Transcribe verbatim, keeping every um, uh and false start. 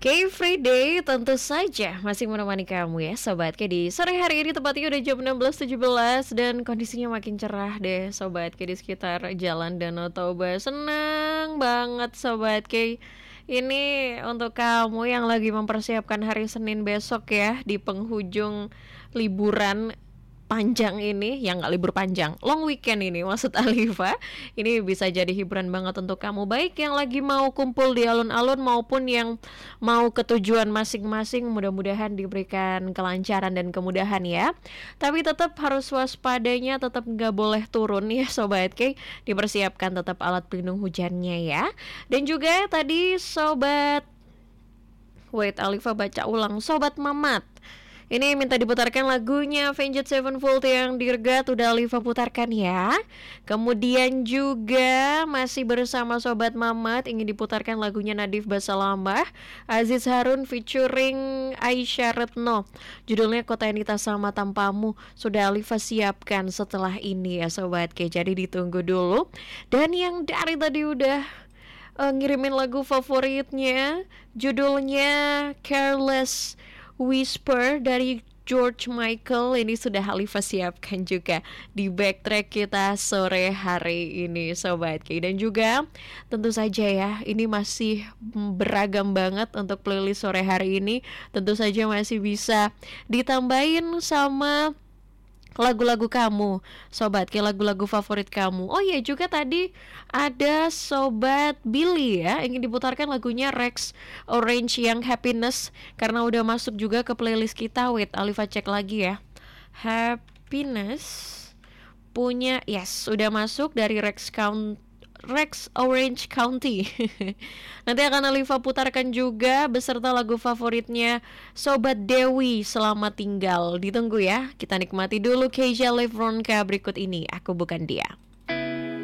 K-Free Day tentu saja masih menemani kamu ya Sobat K. Di sore hari ini tepatnya udah jam enam belas tujuh belas dan kondisinya makin cerah deh Sobat K di sekitar Jalan Danau Toba. Senang banget Sobat K. Ini untuk kamu yang lagi mempersiapkan hari Senin besok ya, di penghujung liburan panjang ini, yang gak libur panjang, long weekend ini maksud Alifa. Ini bisa jadi hiburan banget untuk kamu, baik yang lagi mau kumpul di alun-alun maupun yang mau ke tujuan masing-masing. Mudah-mudahan diberikan kelancaran dan kemudahan ya. Tapi tetap harus waspadanya, tetap gak boleh turun ya Sobat K. Dipersiapkan tetap alat pelindung hujannya ya. Dan juga tadi Sobat Wait, Alifa baca ulang. Sobat Mamat, ini minta diputarkan lagunya Avenged Sevenfold yang Dirgat, udah Alifa putarkan ya. Kemudian juga masih bersama Sobat Mamat, ingin diputarkan lagunya Nadif Basalamah, Aziz Harun featuring Aisyah Retno. Judulnya Kota Yang Tak Sama Tanpamu, sudah Alifa siapkan setelah ini ya Sobat K. Jadi ditunggu dulu. Dan yang dari tadi udah uh, ngirimin lagu favoritnya, judulnya Careless Whisper dari George Michael, ini sudah Alifa siapkan juga di backtrack kita sore hari ini Sobat K. Dan juga tentu saja ya, ini masih beragam banget untuk playlist sore hari ini. Tentu saja masih bisa ditambahin sama lagu-lagu kamu Sobat K, lagu-lagu favorit kamu. Oh iya, juga tadi ada Sobat Billy ya, ingin diputarkan lagunya Rex Orange yang Happiness, karena udah masuk juga ke playlist kita. Wait, Alifa cek lagi ya. Happiness punya, yes, udah masuk dari Rex Count Rex Orange County. Nanti akan Alifa putarkan juga beserta lagu favoritnya Sobat Dewi, Selamat Tinggal. Ditunggu ya. Kita nikmati dulu Keisha Live Ronka berikut ini, Aku Bukan Dia.